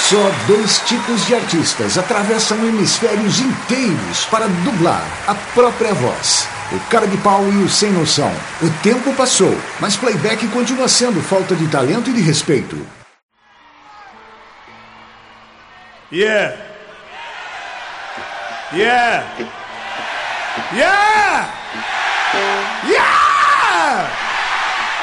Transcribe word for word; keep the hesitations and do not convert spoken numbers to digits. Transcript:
Só dois tipos de artistas atravessam hemisférios inteiros para dublar a própria voz. O cara de pau e o sem noção. O tempo passou, mas playback continua sendo falta de talento e de respeito. Yeah! Yeah! Yeah! Yeah!